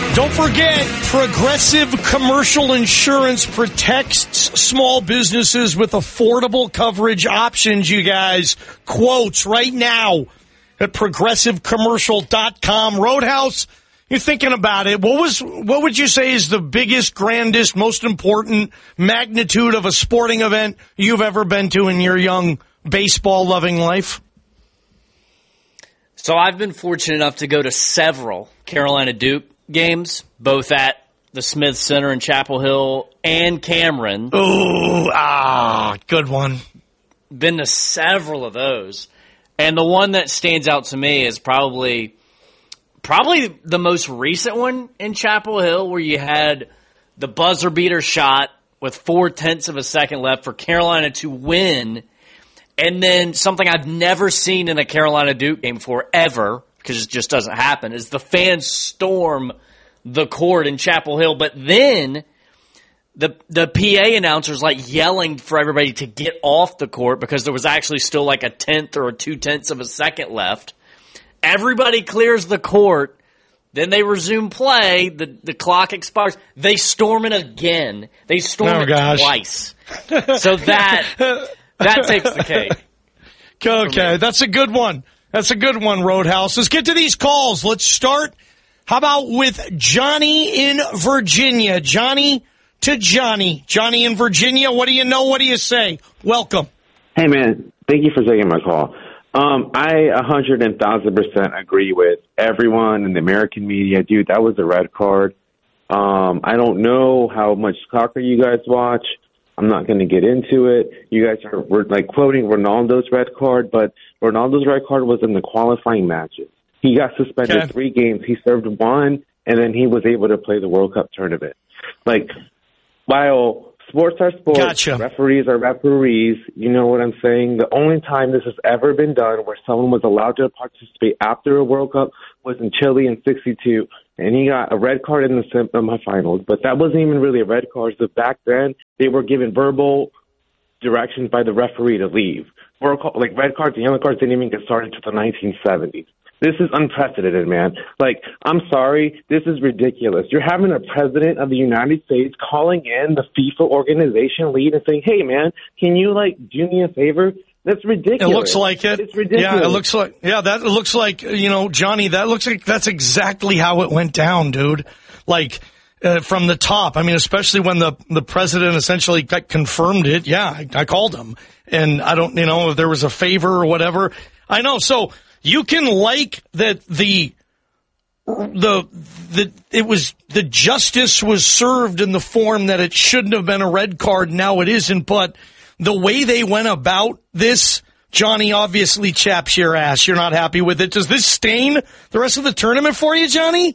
Don't forget, Progressive Commercial Insurance protects small businesses with affordable coverage options, you guys. Quotes right now at progressivecommercial.com. Roadhouse, you're thinking about it. What would you say is the biggest, grandest, most important magnitude of a sporting event you've ever been to in your young baseball-loving life? So I've been fortunate enough to go to several Carolina Duke games, both at the Smith Center in Chapel Hill and Cameron. Good one. Been to several of those. And the one that stands out to me is probably the most recent one in Chapel Hill, where you had the buzzer beater shot with 0.4 of a second left for Carolina to win. And then something I've never seen in a Carolina Duke game before, ever, because it just doesn't happen, is the fans storm the court in Chapel Hill. But then the PA announcer's like yelling for everybody to get off the court because there was actually still like a 1/10 or 2/10 of a second left. Everybody clears the court. Then they resume play. The clock expires. They storm it again. They storm it twice. So that takes the cake. Okay, that's a good one. That's a good one, Roadhouse. Let's get to these calls. Let's start. How about with Johnny in Virginia? Johnny to Johnny. Johnny in Virginia, what do you know? What do you say? Welcome. Hey, man. Thank you for taking my call. I 100,000% agree with everyone in the American media. Dude, that was a red card. I don't know how much soccer you guys watch. I'm not going to get into it. You guys were like quoting Ronaldo's red card, but Ronaldo's red card was in the qualifying matches. He got suspended 3 games. He served 1, and then he was able to play the World Cup tournament. Like, while sports are sports, referees are referees, you know what I'm saying? The only time this has ever been done where someone was allowed to participate after a World Cup was in Chile in '62, and he got a red card in the semifinals. But that wasn't even really a red card. So back then, they were given verbal directions by the referee to leave. Like red cards and yellow cards didn't even get started until the 1970s. This is unprecedented, man. Like, I'm sorry, this is ridiculous. You're having a president of the United States calling in the FIFA organization lead and saying, hey, man, can you, like, do me a favor? That's ridiculous. It looks like it. It's ridiculous. Yeah, it looks like, you know, Johnny, that looks like that's exactly how it went down, dude. Like, from the top. I mean, especially when the president essentially confirmed it. Yeah, I called him. And I don't, you know, if there was a favor or whatever. I know. So you can like that the justice was served in the form that it shouldn't have been a red card. Now it isn't. But the way they went about this, Johnny, obviously chaps your ass. You're not happy with it. Does this stain the rest of the tournament for you, Johnny?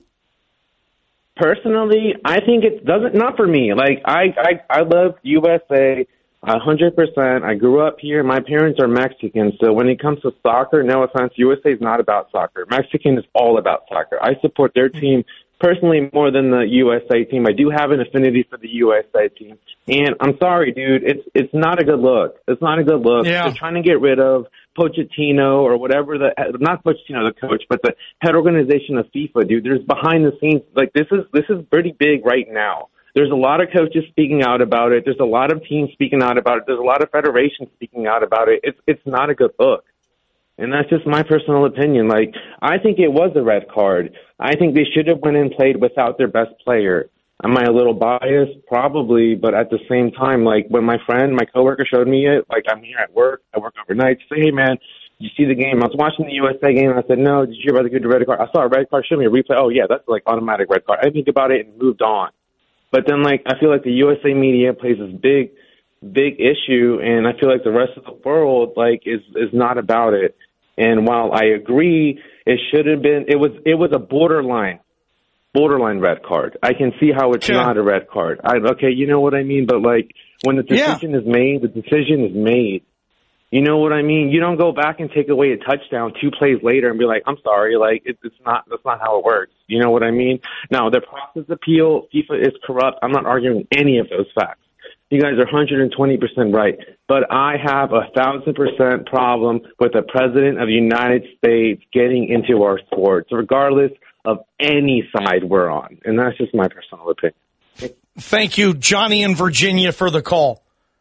Personally, I think it doesn't. Not for me. Like, I love USA 100%. I grew up here. My parents are Mexican, so when it comes to soccer, no offense, USA is not about soccer. Mexican is all about soccer. I support their team personally more than the USA team. I do have an affinity for the USA team, and I'm sorry, dude. It's not a good look. It's not a good look. Yeah. They're trying to get rid of Pochettino or whatever not Pochettino, the coach, but the head organization of FIFA, dude. There's behind the scenes, like this is pretty big right now. There's a lot of coaches speaking out about it. There's a lot of teams speaking out about it. There's a lot of federations speaking out about it. It's not a good look. And that's just my personal opinion. Like, I think it was a red card. I think they should have went and played without their best player. Am I a little biased? Probably, but at the same time, like, when my coworker showed me it, like, I'm here at work, I work overnight, say, hey, man, you see the game? I was watching the USA game, and I said, no, did you hear about the red card? I saw a red card, show me a replay. Oh, yeah, that's, like, automatic red card. I think about it and moved on. But then, like, I feel like the USA media plays this big issue, and I feel like the rest of the world, like, is not about it. And while I agree, it should have been, it was a borderline red card. I can see how it's not a red card. Okay, you know what I mean? But, like, when the decision is made, the decision is made. You know what I mean? You don't go back and take away a touchdown 2 plays later and be like, I'm sorry, like, that's not how it works. You know what I mean? Now, the process appeal, FIFA is corrupt. I'm not arguing any of those facts. You guys are 120% right. But I have 1,000% problem with the President of the United States getting into our sports, regardless of any side we're on. And that's just my personal opinion. Thank you, Johnny in Virginia, for the call.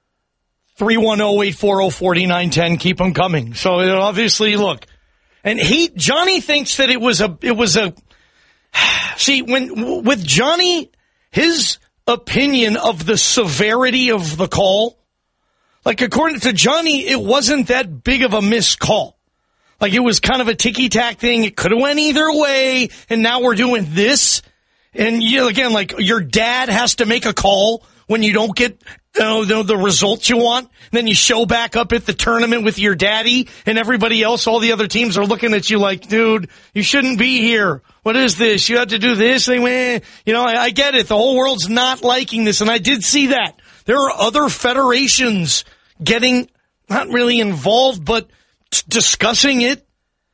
310-840-4910. Keep them coming. So obviously, look, and Johnny thinks that it was a, see, with Johnny, his opinion of the severity of the call, like according to Johnny, it wasn't that big of a missed call. Like it was kind of a ticky-tack thing. It could have went either way. And now we're doing this. And again, like your dad has to make a call when you don't get the results you want. And then you show back up at the tournament with your daddy and everybody else. All the other teams are looking at you like, dude, you shouldn't be here. What is this? You have to do this. I get it. The whole world's not liking this. And I did see that. There are other federations getting not really involved, but discussing it.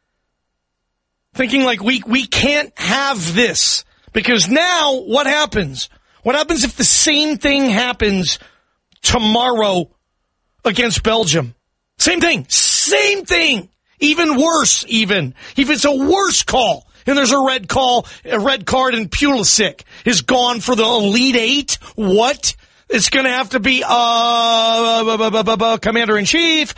Thinking like we can't have this. Because now, what happens? What happens if the same thing happens tomorrow against Belgium? Same thing. Even worse, even. If it's a worse call, and there's a red card, and Pulisic is gone for the Elite Eight, what? It's going to have to be, Commander-in-Chief,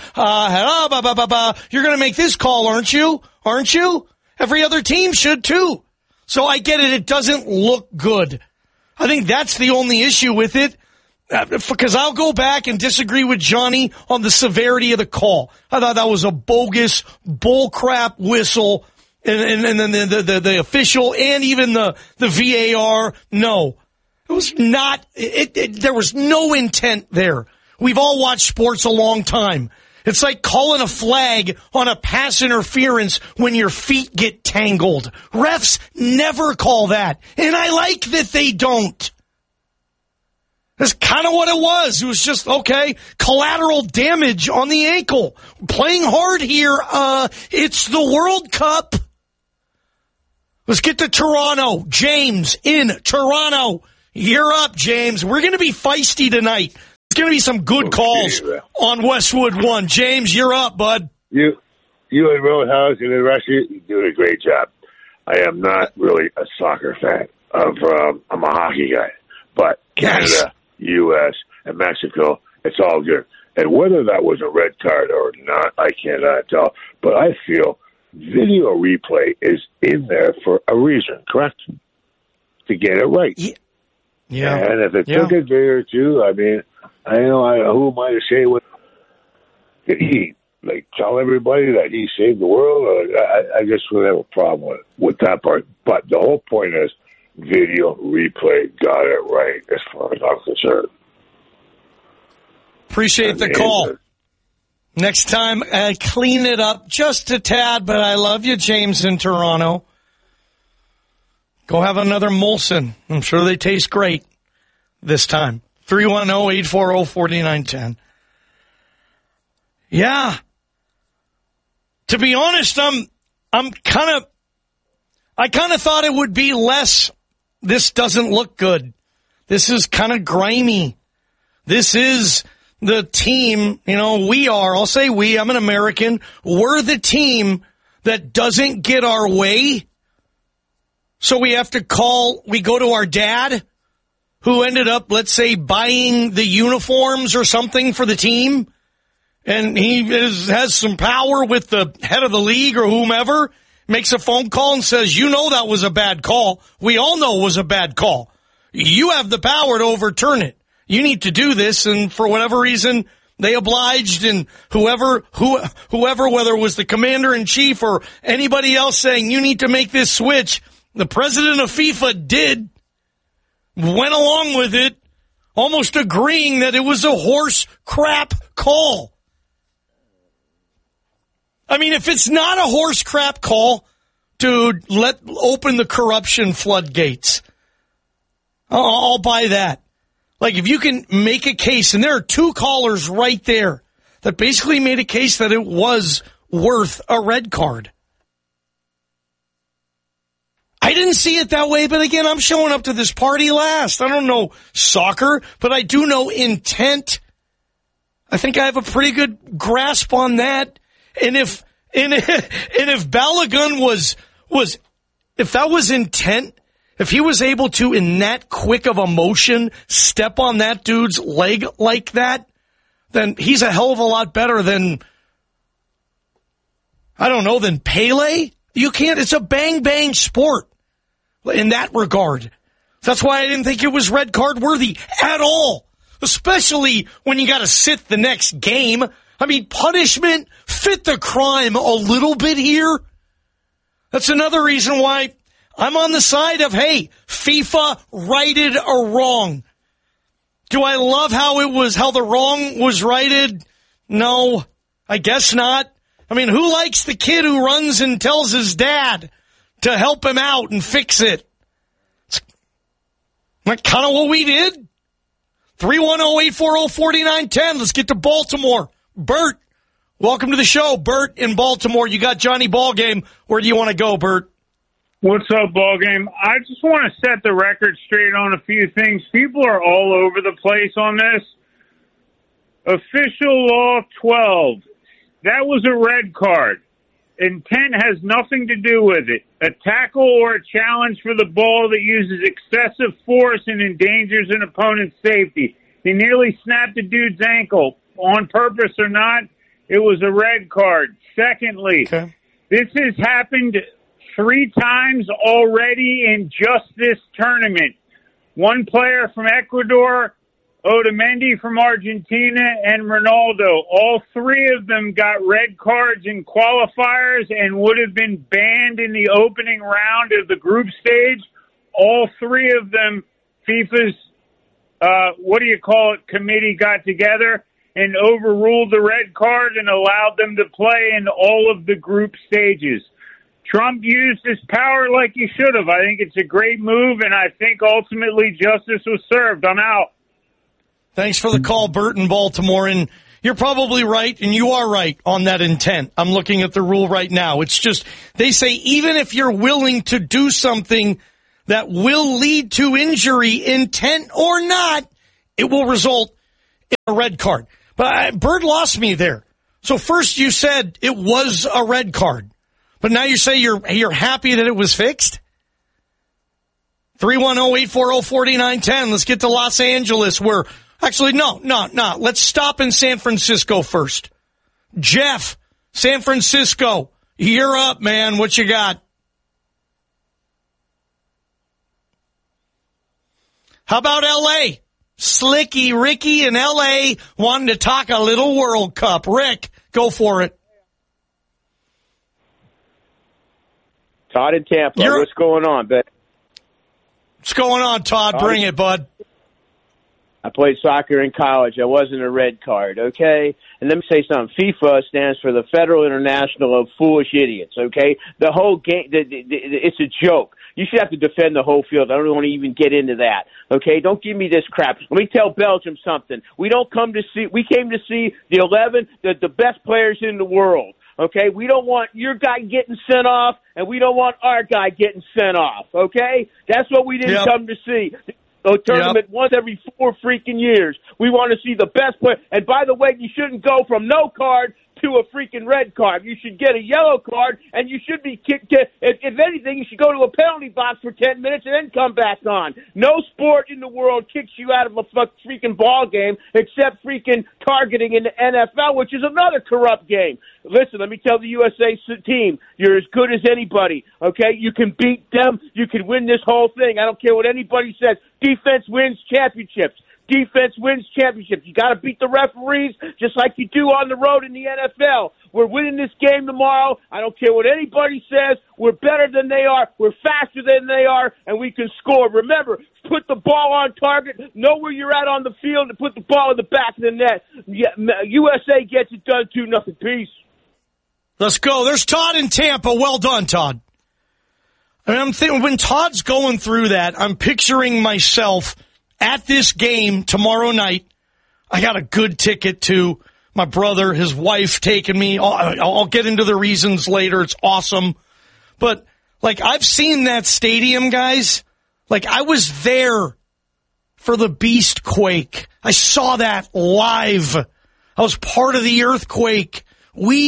you're going to make this call, aren't you? Aren't you? Every other team should, too. So I get it. It doesn't look good. I think that's the only issue with it. Because I'll go back and disagree with Johnny on the severity of the call. I thought that was a bogus bullcrap whistle. And then the official and even the VAR. No, it was not. There was no intent there. We've all watched sports a long time. It's like calling a flag on a pass interference when your feet get tangled. Refs never call that. And I like that they don't. That's kind of what it was. It was just, okay, collateral damage on the ankle. Playing hard here. It's the World Cup. Let's get to Toronto. James in Toronto. You're up, James. We're going to be feisty tonight. It's going to be some good calls on Westwood 1. James, you're up, bud. You and Roadhouse and the rest of you doing a great job. I am not really a soccer fan. I'm a hockey guy. But Canada, U.S., and Mexico, it's all good. And whether that was a red card or not, I cannot tell. But I feel video replay is in there for a reason, correct? To get it right. Yeah. And if it took a day or two, I mean, who am I to say what did he tell everybody that he saved the world? I just would have a problem with that part. But the whole point is video replay got it right as far as I'm concerned. Appreciate the call. Next time, clean it up just a tad, but I love you, James in Toronto. Go have another Molson. I'm sure they taste great this time. 310-840-4910. Yeah. To be honest, I kind of thought it would be less. This doesn't look good. This is kind of grimy. This is the team, I'll say we, I'm an American. We're the team that doesn't get our way. So we have to we go to our dad, who ended up, let's say, buying the uniforms or something for the team. And he has some power with the head of the league or whomever, makes a phone call and says, that was a bad call. We all know it was a bad call. You have the power to overturn it. You need to do this. And for whatever reason, they obliged, and whoever, whether it was the commander-in-chief or anybody else saying, you need to make this switch, the president of FIFA went along with it, almost agreeing that it was a horse crap call. I mean, if it's not a horse crap call, dude, open the corruption floodgates. I'll buy that. Like, if you can make a case, and there are two callers right there that basically made a case that it was worth a red card. I didn't see it that way, but again, I'm showing up to this party last. I don't know soccer, but I do know intent. I think I have a pretty good grasp on that. And if Balogun was if that was intent, if he was able to, in that quick of a motion, step on that dude's leg like that, then he's a hell of a lot better than, I don't know, than Pele. You can't, it's a bang-bang sport in that regard. That's why I didn't think it was red card worthy at all, especially when you got to sit the next game. I mean, punishment fit the crime a little bit here. That's another reason why I'm on the side of, hey, FIFA righted a wrong. Do I love how the wrong was righted? No, I guess not. I mean, who likes the kid who runs and tells his dad to help him out and fix it? It's kind of what we did. 310-840-4910. Let's get to Baltimore. Bert, welcome to the show. Bert in Baltimore. You got Johnny Ballgame. Where do you want to go, Bert? What's up, Ballgame? I just want to set the record straight on a few things. People are all over the place on this. Official Law 12. That was a red card. Intent has nothing to do with it. A tackle or a challenge for the ball that uses excessive force and endangers an opponent's safety. He nearly snapped a dude's ankle. On purpose or not, it was a red card. Secondly, This has happened 3 times already in just this tournament. One player from Ecuador, Otamendi from Argentina, and Ronaldo. All 3 of them got red cards in qualifiers and would have been banned in the opening round of the group stage. All 3 of them, FIFA's, committee got together and overruled the red card and allowed them to play in all of the group stages. Trump used his power like he should have. I think it's a great move, and I think ultimately justice was served. I'm out. Thanks for the call, Bert in Baltimore. And you're probably right, and you are right on that intent. I'm looking at the rule right now. It's just, they say even if you're willing to do something that will lead to injury, intent or not, it will result in a red card. But Bert lost me there. So first you said it was a red card, but now you say you're happy that it was fixed? 310-840-4910. Let's get to Los Angeles where, actually, no. Let's stop in San Francisco first. Jeff, San Francisco, you're up, man. What you got? How about L.A.? Slicky Ricky in L.A. wanted to talk a little World Cup. Rick, go for it. Todd in Tampa, what's going on, Ben? What's going on, Todd? Bring it, bud. I played soccer in college. I wasn't a red card, okay? And let me say something. FIFA stands for the Federal International of Foolish Idiots, okay? The whole game, it's a joke. You should have to defend the whole field. I don't want to even get into that, okay? Don't give me this crap. Let me tell Belgium something. We came to see the 11, the best players in the world, okay? We don't want your guy getting sent off, and we don't want our guy getting sent off, okay? That's what we didn't come to see. A tournament once every 4 freaking years. We want to see the best player. And by the way, you shouldn't go from no card to a freaking red card. You should get a yellow card, and you should be kicked. If anything, you should go to a penalty box for 10 minutes and then come back on. No sport in the world kicks you out of a freaking ball game except freaking targeting in the NFL, which is another corrupt game. Listen, let me tell the USA team, you're as good as anybody, okay? You can beat them. You can win this whole thing. I don't care what anybody says. Defense wins championships. Defense wins championships. You got to beat the referees just like you do on the road in the NFL. We're winning this game tomorrow. I don't care what anybody says. We're better than they are. We're faster than they are, and we can score. Remember, put the ball on target. Know where you're at on the field and put the ball in the back of the net. USA gets it done 2-0. Peace. Let's go. There's Todd in Tampa. Well done, Todd. I mean, I'm thinking when Todd's going through that, I'm picturing myself at this game tomorrow night. I got a good ticket to my brother, his wife taking me. I'll get into the reasons later. It's awesome. But, like, I've seen that stadium, guys. Like, I was there for the Beast Quake. I saw that live. I was part of the earthquake.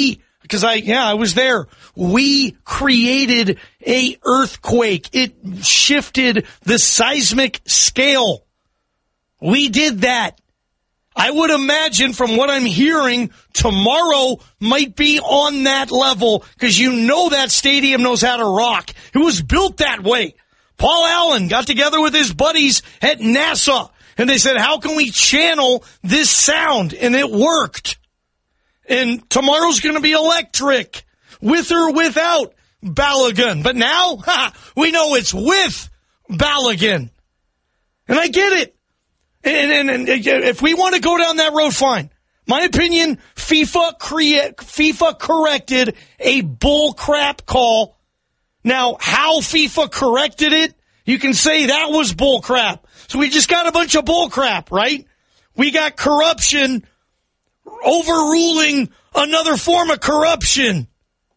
Because I was there. We created a earthquake. It shifted the seismic scale. We did that. I would imagine from what I'm hearing, tomorrow might be on that level because you know that stadium knows how to rock. It was built that way. Paul Allen got together with his buddies at NASA and they said, how can we channel this sound? And it worked. And tomorrow's going to be electric, with or without Balogun. But now, we know it's with Balogun. And I get it. And if we want to go down that road, fine. My opinion, FIFA corrected a bullcrap call. Now, how FIFA corrected it, you can say that was bullcrap. So we just got a bunch of bullcrap, right? We got corruption overruling another form of corruption.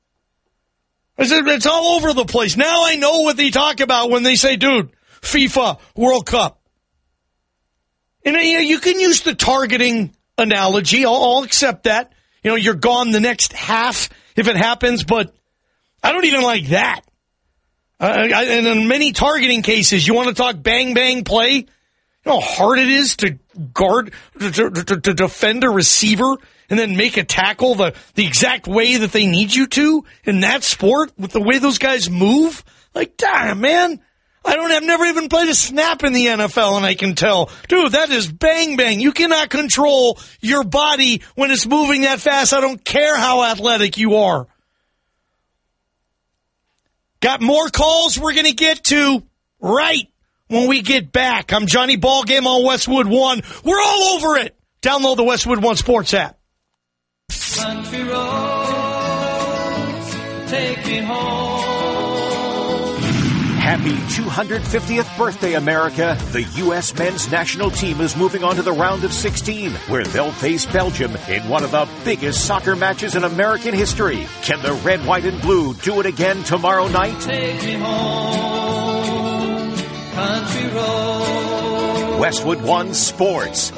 It's all over the place. Now I know what they talk about when they say, dude, FIFA World Cup. And you can use the targeting analogy. I'll accept that. You know, you're gone the next half if it happens, but I don't even like that. And in many targeting cases, you want to talk bang, bang play? You know how hard it is to guard, to defend a receiver and then make a tackle the exact way that they need you to in that sport with the way those guys move? Like, damn, man. I've never even played a snap in the NFL and I can tell. Dude, that is bang, bang. You cannot control your body when it's moving that fast. I don't care how athletic you are. Got more calls we're going to get to right when we get back. I'm Johnny Ballgame on Westwood One. We're all over it. Download the Westwood One Sports app. Country roads, take me home. Happy 250th birthday, America. The U.S. men's national team is moving on to the round of 16, where they'll face Belgium in one of the biggest soccer matches in American history. Can the red, white, and blue do it again tomorrow night? Take me home, country road. Westwood One Sports.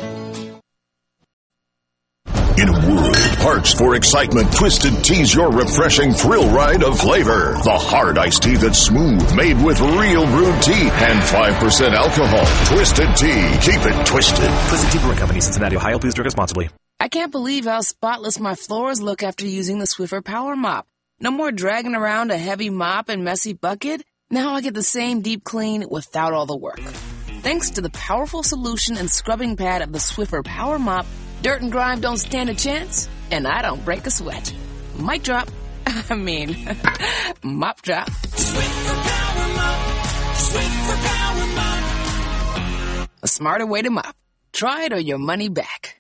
In a world parched for excitement, Twisted Tea's your refreshing thrill ride of flavor. The hard iced tea that's smooth, made with real brewed tea and 5% alcohol. Twisted Tea. Keep it twisted. Twisted Tea Brewing Company, Cincinnati, Ohio. Please drink responsibly. I can't believe how spotless my floors look after using the Swiffer Power Mop. No more dragging around a heavy mop and messy bucket. Now I get the same deep clean without all the work. Thanks to the powerful solution and scrubbing pad of the Swiffer Power Mop, dirt and grime don't stand a chance, and I don't break a sweat. Mic drop. Mop drop. Swiffer Power Mop, Swiffer Power Mop. A smarter way to mop. Try it or your money back.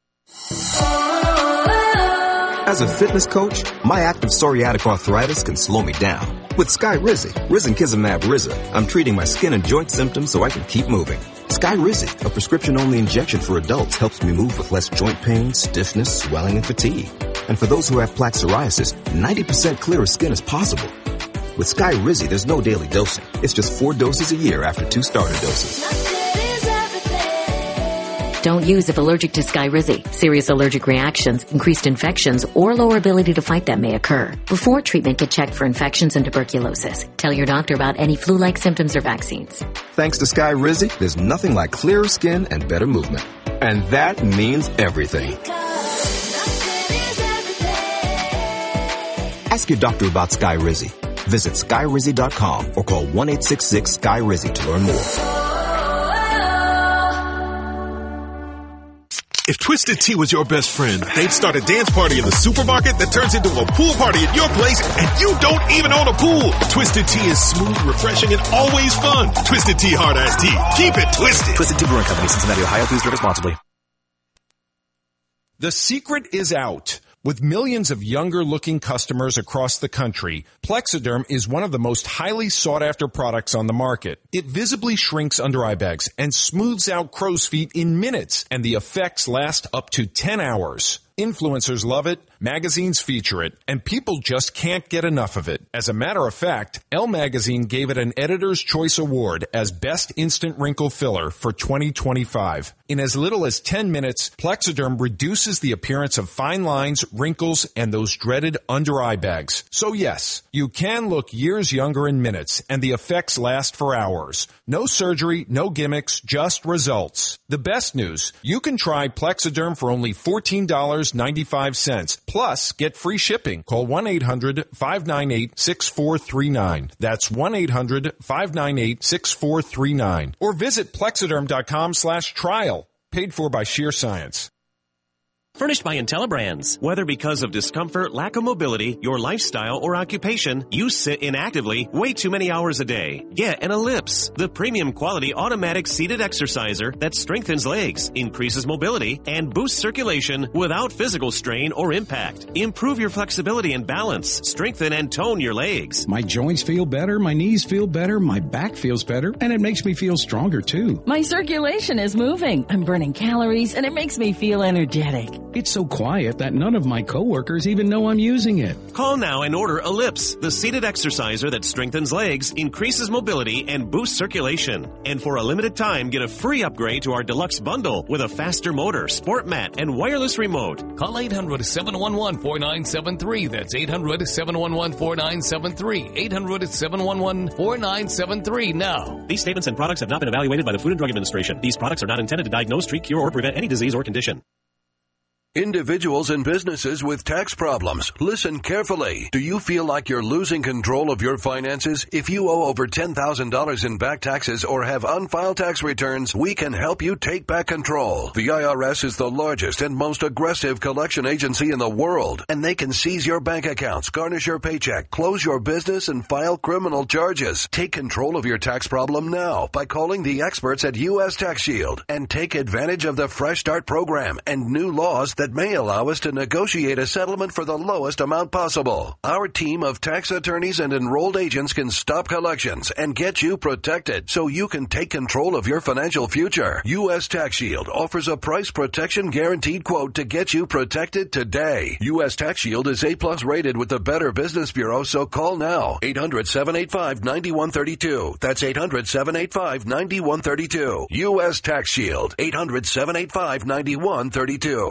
As a fitness coach, my active psoriatic arthritis can slow me down. With Skyrizi, Risankizumab Riza, I'm treating my skin and joint symptoms so I can keep moving. Skyrizi, a prescription-only injection for adults, helps me move with less joint pain, stiffness, swelling, and fatigue. And for those who have plaque psoriasis, 90% clearer skin is possible. With Skyrizi, there's no daily dosing. It's just 4 doses a year after 2 starter doses. Don't use if allergic to Skyrizi. Serious allergic reactions, increased infections, or lower ability to fight them may occur. Before treatment, get checked for infections and tuberculosis. Tell your doctor about any flu-like symptoms or vaccines. Thanks to Skyrizi, there's nothing like clearer skin and better movement. And that means everything. Ask your doctor about Skyrizi. Visit Skyrizi.com or call 1-866-SKY-RIZI to learn more. If Twisted Tea was your best friend, they'd start a dance party in the supermarket that turns into a pool party at your place, and you don't even own a pool. Twisted Tea is smooth, refreshing, and always fun. Twisted Tea Hard Iced Tea. Keep it twisted. Twisted Tea Brewing Company, Cincinnati, Ohio. Please drink responsibly. The secret is out. With millions of younger-looking customers across the country, Plexiderm is one of the most highly sought-after products on the market. It visibly shrinks under eye bags and smooths out crow's feet in minutes, and the effects last up to 10 hours. Influencers love it, magazines feature it, and people just can't get enough of it. As a matter of fact, Elle Magazine gave it an Editor's Choice Award as Best Instant Wrinkle Filler for 2025. In as little as 10 minutes, Plexiderm reduces the appearance of fine lines, wrinkles, and those dreaded under-eye bags. So yes, you can look years younger in minutes, and the effects last for hours. No surgery, no gimmicks, just results. The best news, you can try Plexiderm for only $14.95. Plus, get free shipping. Call 1-800-598-6439. That's 1-800-598-6439. Or visit Plexiderm.com/trial. Paid for by Sheer Science. Furnished by IntelliBrands. Whether because of discomfort, lack of mobility, your lifestyle, or occupation, you sit inactively way too many hours a day. Get an Ellipse, the premium quality automatic seated exerciser that strengthens legs, increases mobility, and boosts circulation without physical strain or impact. Improve your flexibility and balance. Strengthen and tone your legs. My joints feel better, my knees feel better, my back feels better, and it makes me feel stronger too. My circulation is moving. I'm burning calories, and it makes me feel energetic. It's so quiet that none of my coworkers even know I'm using it. Call now and order Ellipse, the seated exerciser that strengthens legs, increases mobility, and boosts circulation. And for a limited time, get a free upgrade to our deluxe bundle with a faster motor, sport mat, and wireless remote. Call 800-711-4973. That's 800-711-4973. 800-711-4973 now. These statements and products have not been evaluated by the Food and Drug Administration. These products are not intended to diagnose, treat, cure, or prevent any disease or condition. Individuals and businesses with tax problems, listen carefully. Do you feel like you're losing control of your finances? If you owe over $10,000 in back taxes or have unfiled tax returns, we can help you take back control. The IRS is the largest and most aggressive collection agency in the world, and they can seize your bank accounts, garnish your paycheck, close your business, and file criminal charges. Take control of your tax problem now by calling the experts at U.S. Tax Shield and take advantage of the Fresh Start program and new laws that may allow us to negotiate a settlement for the lowest amount possible. Our team of tax attorneys and enrolled agents can stop collections and get you protected so you can take control of your financial future. U.S. Tax Shield offers a price protection guaranteed quote to get you protected today. U.S. Tax Shield is A+ rated with the Better Business Bureau, so call now. 800-785-9132. That's 800-785-9132. U.S. Tax Shield. 800-785-9132.